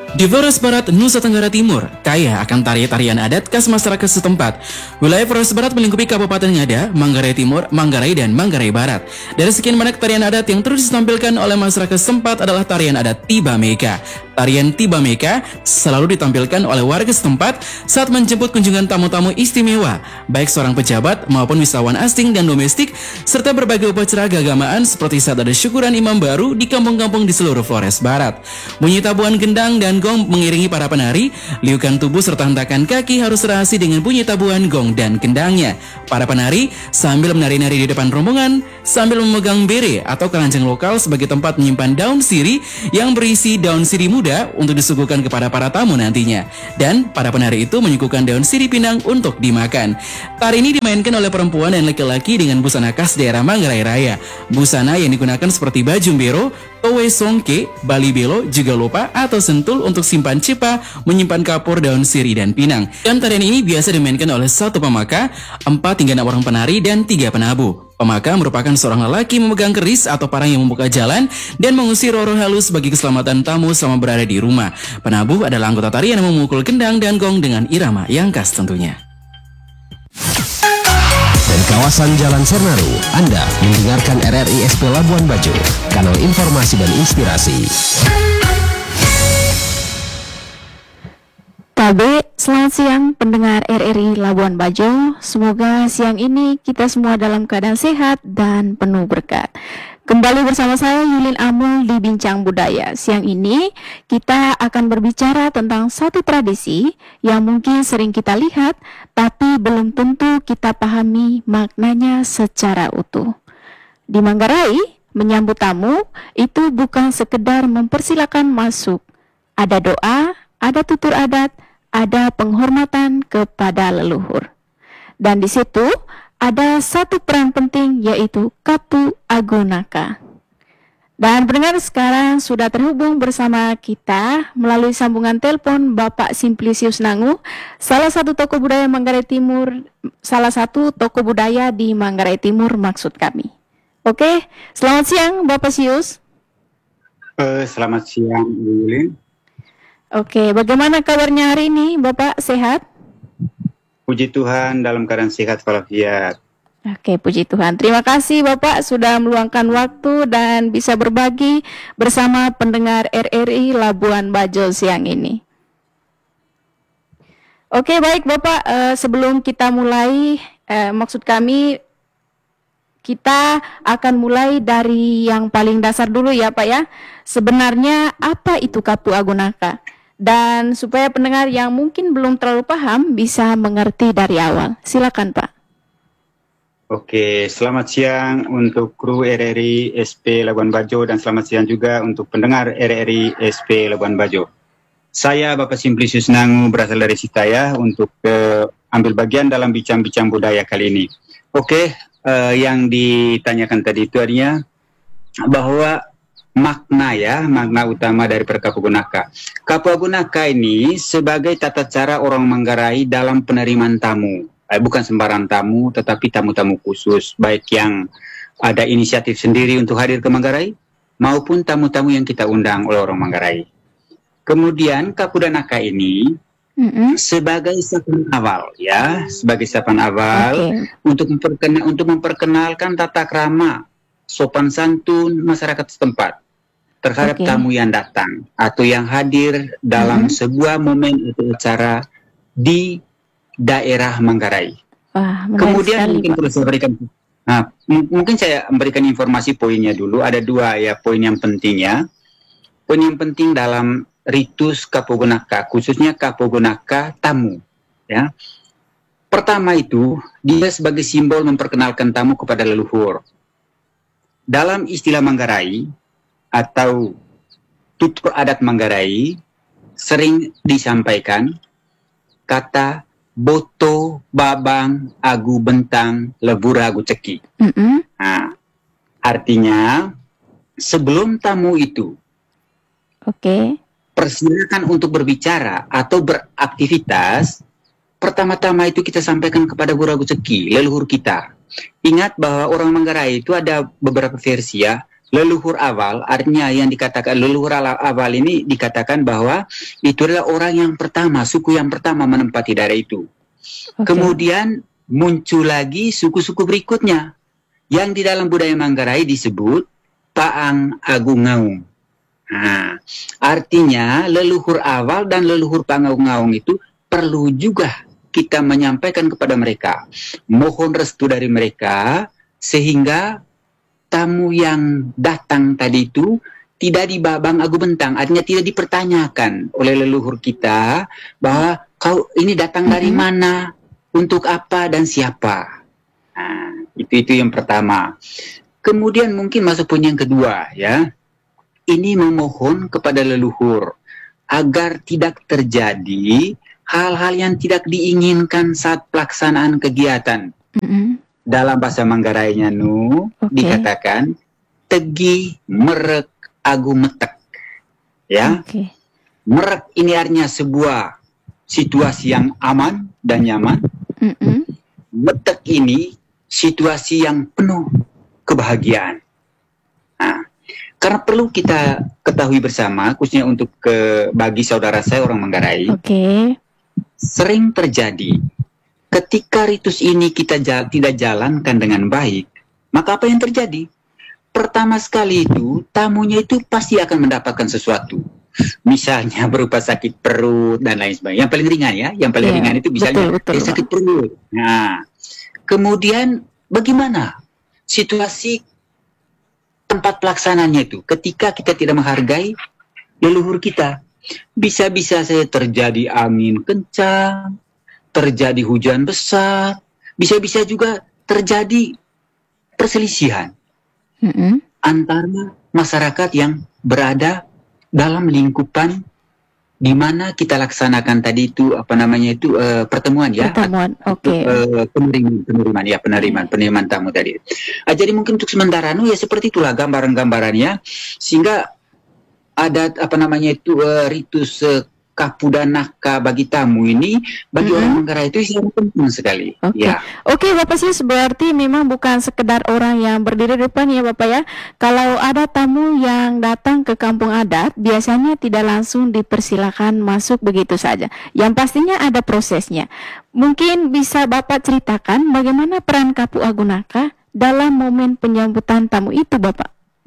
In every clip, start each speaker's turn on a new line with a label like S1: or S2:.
S1: Di Flores Barat, Nusa Tenggara Timur, kaya akan tarian adat khas masyarakat setempat. Wilayah Flores Barat melingkupi Kabupaten Ngada, Manggarai Timur, Manggarai, dan Manggarai Barat. Dari sekian banyak tarian adat yang terus ditampilkan oleh masyarakat setempat adalah tarian adat Tiba Meka. Tarian Tiba Meka selalu ditampilkan oleh warga setempat saat menjemput kunjungan tamu-tamu istimewa, baik seorang pejabat maupun wisatawan asing dan domestik, serta berbagai upacara keagamaan seperti saat ada syukuran imam baru di kampung-kampung di seluruh Flores Barat. Bunyi tabuhan gendang dan gong mengiringi para penari, liukan tubuh serta hentakan kaki harus serasi dengan bunyi tabuhan gong dan gendangnya. Para penari sambil menari-nari di depan rombongan, sambil memegang bere atau keranjang lokal sebagai tempat menyimpan daun siri yang berisi daun siri muda untuk disuguhkan kepada para tamu nantinya. Dan para penari itu menyuguhkan daun siri pinang untuk dimakan. Tari ini dimainkan oleh perempuan dan laki-laki dengan busana khas daerah Manggarai Raya. Busana yang digunakan seperti baju bero, towe songke, bali belo, juga lopa atau sentul untuk simpan cipa, menyimpan kapur, daun siri, dan pinang. Dan tarian ini biasa dimainkan oleh satu pemaka, 4 hingga 6 orang penari, dan 3 penabuh. Pemaka merupakan seorang lelaki memegang keris atau parang yang membuka jalan dan mengusir roh halus bagi keselamatan tamu selama berada di rumah. Penabuh adalah anggota tarian yang memukul gendang dan gong dengan irama yang khas tentunya.
S2: Dari kawasan Jalan Sernaru, Anda mendengarkan RRI SP Labuan Bajo, kanal informasi dan inspirasi.
S3: Selamat siang pendengar RRI Labuan Bajo. Semoga siang ini kita semua dalam keadaan sehat dan penuh berkat. Kembali bersama saya Yulin Amul di Bincang Budaya. Siang ini kita akan berbicara tentang satu tradisi yang mungkin sering kita lihat, tapi belum tentu kita pahami maknanya secara utuh. Di Manggarai, menyambut tamu itu bukan sekedar mempersilakan masuk. Ada doa, ada tutur adat, ada penghormatan kepada leluhur. Dan di situ ada satu peran penting, yaitu Kapu Agunaka. Dan pendengar, sekarang sudah terhubung bersama kita melalui sambungan telepon Bapak Simplicius Nangu, salah satu tokoh budaya Manggarai Timur, salah satu tokoh budaya di Manggarai Timur maksud kami. Oke, selamat siang Bapak Sius.
S4: Selamat siang Yulin.
S3: Oke, bagaimana kabarnya hari ini, Bapak? Sehat?
S4: Puji Tuhan, dalam keadaan sehat walafiat.
S3: Oke, puji Tuhan. Terima kasih Bapak sudah meluangkan waktu dan bisa berbagi bersama pendengar RRI Labuan Bajo siang ini. Oke, baik Bapak, sebelum kita mulai, maksud kami kita akan mulai dari yang paling dasar dulu ya Pak ya. Sebenarnya apa itu Kapu Agunaka? Dan supaya pendengar yang mungkin belum terlalu paham bisa mengerti dari awal. Silakan Pak.
S4: Oke, selamat siang untuk kru RRI SP Labuan Bajo dan selamat siang juga untuk pendengar RRI SP Labuan Bajo. Saya Bapak Simplicius Nangu berasal dari Sitaya untuk ambil bagian dalam bincang-bincang budaya kali ini. Oke, yang ditanyakan tadi itu artinya bahwa makna utama dari Kapu Agunaka. Kapu Agunaka ini sebagai tata cara orang Manggarai dalam penerimaan tamu. Bukan sembarang tamu, tetapi tamu-tamu khusus, baik yang ada inisiatif sendiri untuk hadir ke Manggarai, maupun tamu-tamu yang kita undang oleh orang Manggarai. Kemudian Kapu Agunaka ini sebagai sapaan awal, untuk memperkenalkan tata krama, sopan santun masyarakat setempat terhadap tamu yang datang atau yang hadir dalam sebuah momen atau acara di daerah Manggarai. Kemudian mungkin saya memberikan informasi poinnya dulu. Ada 2 ya poin yang penting ya. Poin yang penting dalam ritus Kapu Agunaka, khususnya Kapu Agunaka tamu ya. Pertama itu dia sebagai simbol memperkenalkan tamu kepada leluhur. Dalam istilah Manggarai atau tutur adat Manggarai sering disampaikan kata boto, babang, agu bentang, lebura agu ceki. Nah, artinya sebelum tamu itu persilakan untuk berbicara atau beraktivitas, pertama-tama itu kita sampaikan kepada Guragu Ceki, leluhur kita. Ingat bahwa orang Manggarai itu ada beberapa versi ya. leluhur awal, artinya yang dikatakan leluhur awal ini dikatakan bahwa itu adalah orang yang pertama, suku yang pertama menempati daerah itu. Kemudian muncul lagi suku-suku berikutnya yang di dalam budaya Manggarai disebut Paang Agung Ngaung. Nah, artinya leluhur awal dan leluhur Paang Agung Ngaung itu perlu juga kita menyampaikan kepada mereka, mohon restu dari mereka sehingga tamu yang datang tadi itu tidak dibabang agu bentang, artinya tidak dipertanyakan oleh leluhur kita bahwa kau ini datang dari mana, untuk apa dan siapa. Nah, itu yang pertama. Kemudian mungkin masuk poin yang kedua, ya. Ini memohon kepada leluhur agar tidak terjadi hal-hal yang tidak diinginkan saat pelaksanaan kegiatan. Dalam bahasa Manggarainya dikatakan tegi merek agu metek. Ya. Merek ini artinya sebuah situasi yang aman dan nyaman. Metek ini situasi yang penuh kebahagiaan. Nah, karena perlu kita ketahui bersama, khususnya untuk bagi saudara saya orang Manggarai, sering terjadi ketika ritus ini kita tidak jalankan dengan baik, maka apa yang terjadi? Pertama sekali itu, tamunya itu pasti akan mendapatkan sesuatu. Misalnya berupa sakit perut dan lain sebagainya. Yang paling ringan ya, yang paling ringan itu misalnya sakit perut. Nah, kemudian bagaimana situasi tempat pelaksananya itu ketika kita tidak menghargai leluhur kita? Bisa-bisa saja terjadi angin kencang, terjadi hujan besar, bisa-bisa juga terjadi perselisihan antara masyarakat yang berada dalam lingkupan di mana kita laksanakan tadi itu pertemuan ya. Pertemuan, penerimaan tamu tadi. Jadi mungkin untuk sementara ya seperti itulah gambaran-gambarannya, sehingga ada ritus kapudanaka bagi tamu ini bagi orang Manggarai itu sangat penting sekali.
S3: Oke, Bapak Sius, berarti memang bukan sekedar orang yang berdiri depan ya Bapak ya. Kalau ada tamu yang datang ke kampung adat, biasanya tidak langsung dipersilakan masuk begitu saja. Yang pastinya ada prosesnya. Mungkin bisa Bapak ceritakan bagaimana peran Kapu Agunaka dalam momen penyambutan tamu itu, Bapak?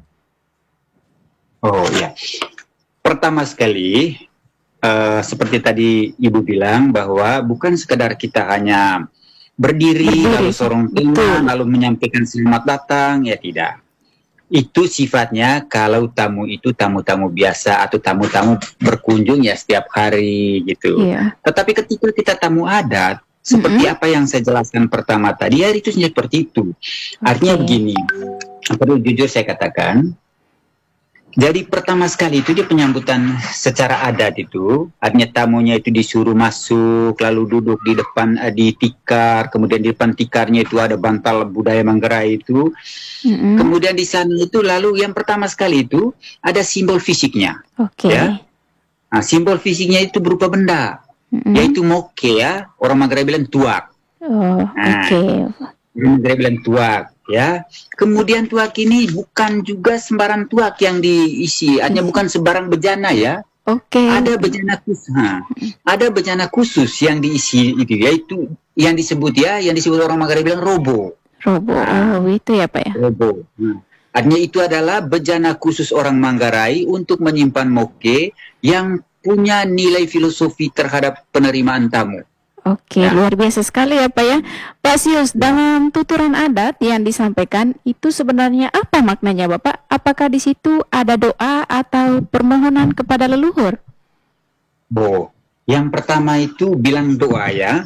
S3: Oh ya,
S4: pertama sekali seperti tadi Ibu bilang bahwa bukan sekedar kita hanya berdiri lalu sorong tangan lalu menyampaikan selamat datang, ya tidak. Itu sifatnya kalau tamu itu tamu-tamu biasa atau tamu-tamu berkunjung ya setiap hari gitu. Tetapi ketika kita tamu adat, seperti apa yang saya jelaskan pertama tadi, ya itu seperti itu. Artinya begini, perlu jujur saya katakan. Jadi pertama sekali itu dia penyambutan secara adat itu, artinya tamunya itu disuruh masuk, lalu duduk di depan di tikar, kemudian di depan tikarnya itu ada bantal budaya Manggarai itu, kemudian di sana itu lalu yang pertama sekali itu ada simbol fisiknya, ya. Nah, simbol fisiknya itu berupa benda, yaitu moke ya, orang Manggarai bilang tuak. Manggarai bilang tuak. Ya, kemudian tuak ini bukan juga sembarang tuak yang diisi, hanya bukan sembarang bejana ya. Ada bejana khusus, ada bejana khusus yang diisi itu, yaitu yang disebut orang Manggarai bilang robo. Itu ya Pak ya. Robo. Artinya itu adalah bejana khusus orang Manggarai untuk menyimpan moke yang punya nilai filosofi terhadap penerimaan tamu.
S3: Luar biasa sekali ya Pak ya. Pak Sius, dalam tuturan adat yang disampaikan itu sebenarnya apa maknanya Bapak? Apakah di situ ada doa atau permohonan kepada leluhur?
S4: Yang pertama itu bilang doa ya.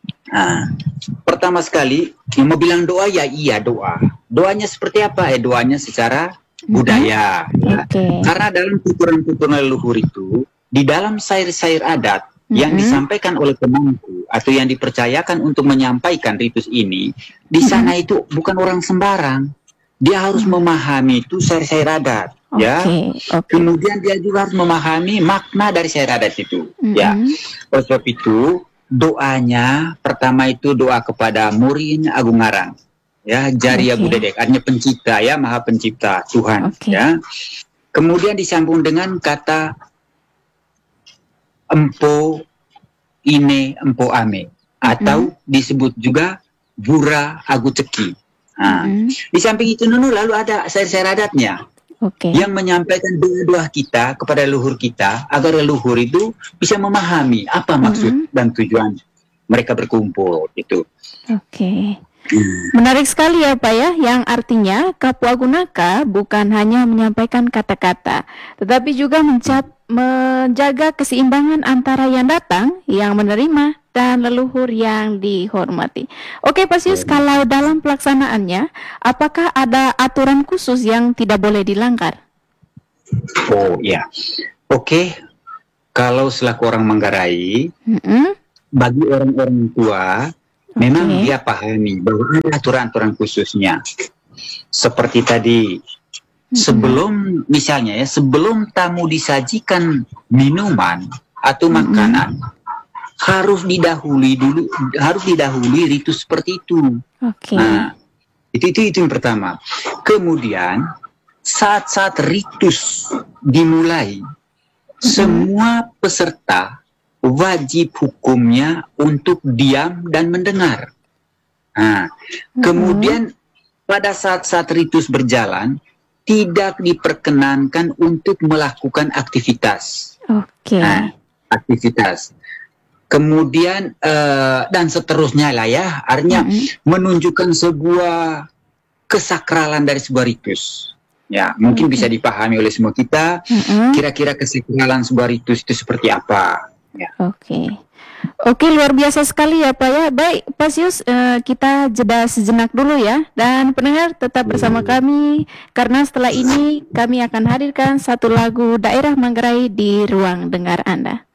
S4: Pertama sekali mau bilang doa ya iya doa. Doanya seperti apa? Doanya secara budaya. Karena dalam tuturan-tuturan leluhur itu, di dalam syair-syair adat yang disampaikan oleh pemangku atau yang dipercayakan untuk menyampaikan ritus ini, di sana itu bukan orang sembarang. Dia harus memahami itu syair-syair adat, ya. Kemudian dia juga harus memahami makna dari syair adat itu, ya. Oleh sebab itu, doanya pertama itu doa kepada Murin Agung Ngarang, ya, Jari
S3: Oke.
S4: Abu Dedek, artinya pencipta ya, maha pencipta Tuhan
S3: Oke.
S4: ya. Kemudian disambung dengan kata empo ine empo ame, atau disebut juga bura agu ceki. Nah, di samping itu Nunu, lalu ada syair-syair adatnya
S3: Oke.
S4: yang menyampaikan doa-doa kita kepada leluhur kita agar leluhur itu bisa memahami apa maksud dan tujuan mereka berkumpul itu.
S3: Oke. Menarik sekali ya Pak ya, yang artinya Kapua Gunaka bukan hanya menyampaikan kata-kata, tetapi juga menjaga keseimbangan antara yang datang, yang menerima, dan leluhur yang dihormati. Oke Pak Sius, kalau dalam pelaksanaannya, apakah ada aturan khusus yang tidak boleh dilanggar?
S4: Oh ya, oke. Kalau selaku orang Manggarai,
S3: Mm-mm.
S4: bagi orang-orang tua, memang
S3: Oke.
S4: dia pahami bahwa ada aturan-aturan khususnya. Seperti tadi, sebelum misalnya ya, sebelum tamu disajikan minuman atau makanan, harus didahului ritus seperti itu.
S3: Oke.
S4: Nah, itu yang pertama. Kemudian saat-saat ritus dimulai, semua peserta wajib hukumnya untuk diam dan mendengar. Nah, kemudian pada saat-saat ritus berjalan, tidak diperkenankan untuk melakukan aktivitas.
S3: Oke.
S4: Nah, aktivitas. Kemudian dan seterusnya lah ya, artinya menunjukkan sebuah kesakralan dari sebuah ritus. Ya, mungkin bisa dipahami oleh semua kita. Kira-kira kesakralan sebuah ritus itu seperti apa? Ya.
S3: Oke. Oke, luar biasa sekali ya Pak ya. Baik, Pak Sius, kita jeda sejenak dulu ya. Dan pendengar tetap bersama kami, karena setelah ini kami akan hadirkan satu lagu daerah Manggarai di ruang dengar Anda.